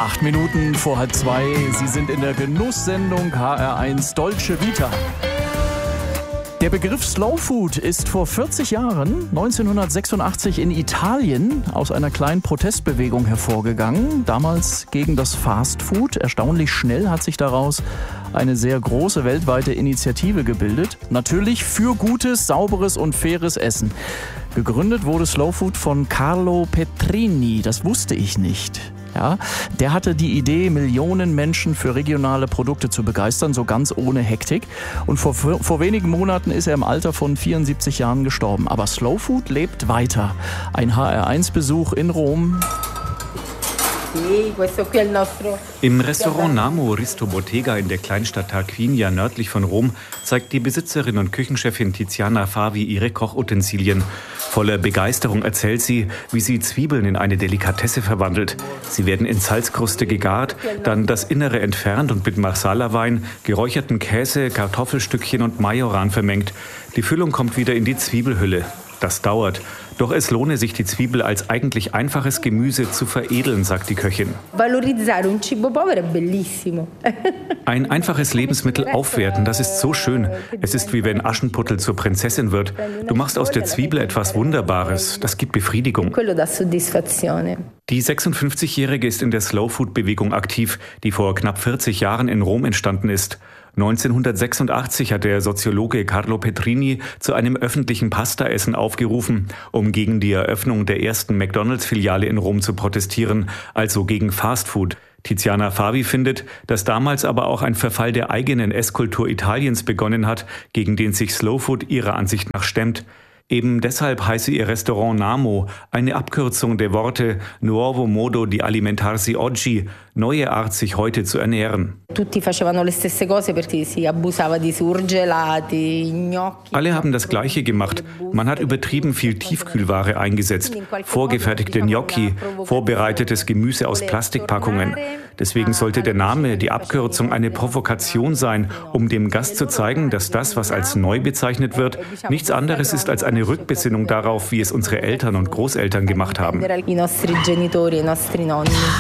8 Minuten vor 1:30. Sie sind in der Genusssendung HR1 Dolce Vita. Der Begriff Slow Food ist vor 40 Jahren, 1986 in Italien, aus einer kleinen Protestbewegung hervorgegangen. Damals gegen das Fast Food. Erstaunlich schnell hat sich daraus eine sehr große weltweite Initiative gebildet. Natürlich für gutes, sauberes und faires Essen. Gegründet wurde Slow Food von Carlo Petrini. Das wusste ich nicht. Ja, der hatte die Idee, Millionen Menschen für regionale Produkte zu begeistern, so ganz ohne Hektik. Und vor wenigen Monaten ist er im Alter von 74 Jahren gestorben. Aber Slow Food lebt weiter. Ein HR1-Besuch in Rom. Im Restaurant Namo Risto Bottega in der Kleinstadt Tarquinia nördlich von Rom zeigt die Besitzerin und Küchenchefin Tiziana Favi ihre Kochutensilien. Voller Begeisterung erzählt sie, wie sie Zwiebeln in eine Delikatesse verwandelt. Sie werden in Salzkruste gegart, dann das Innere entfernt und mit Marsala-Wein, geräucherten Käse, Kartoffelstückchen und Majoran vermengt. Die Füllung kommt wieder in die Zwiebelhülle. Das dauert. Doch es lohne sich, die Zwiebel als eigentlich einfaches Gemüse zu veredeln, sagt die Köchin. Ein einfaches Lebensmittel aufwerten, das ist so schön. Es ist wie wenn Aschenputtel zur Prinzessin wird. Du machst aus der Zwiebel etwas Wunderbares. Das gibt Befriedigung. Die 56-Jährige ist in der Slow-Food-Bewegung aktiv, die vor knapp 40 Jahren in Rom entstanden ist. 1986 hat der Soziologe Carlo Petrini zu einem öffentlichen Pastaessen aufgerufen, um gegen die Eröffnung der ersten McDonalds-Filiale in Rom zu protestieren, also gegen Fastfood. Tiziana Favi findet, dass damals aber auch ein Verfall der eigenen Esskultur Italiens begonnen hat, gegen den sich Slowfood ihrer Ansicht nach stemmt. Eben deshalb heiße ihr Restaurant Namo, eine Abkürzung der Worte Nuovo modo di alimentarsi oggi, neue Art, sich heute zu ernähren. Alle haben das Gleiche gemacht. Man hat übertrieben viel Tiefkühlware eingesetzt, vorgefertigte Gnocchi, vorbereitetes Gemüse aus Plastikpackungen. Deswegen sollte der Name, die Abkürzung, eine Provokation sein, um dem Gast zu zeigen, dass das, was als neu bezeichnet wird, nichts anderes ist als eine Rückbesinnung darauf, wie es unsere Eltern und Großeltern gemacht haben.